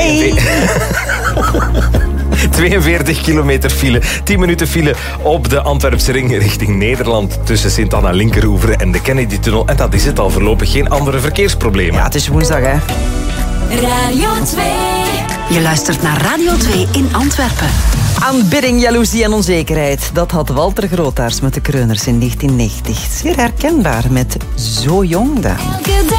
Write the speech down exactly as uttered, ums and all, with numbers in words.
Hey! tweeënveertig kilometer file, tien minuten file op de Antwerpse ring richting Nederland tussen Sint-Anna-Linkeroever en de Kennedy-tunnel. En dat is het al voorlopig, geen andere verkeersproblemen. Ja, het is woensdag, hè. Radio twee. Je luistert naar Radio twee in Antwerpen. Aanbidding, jaloezie en onzekerheid. Dat had Walter Grootaars met de Kreuners in negentien negentig. Zeer herkenbaar met Zo Jong, Daan.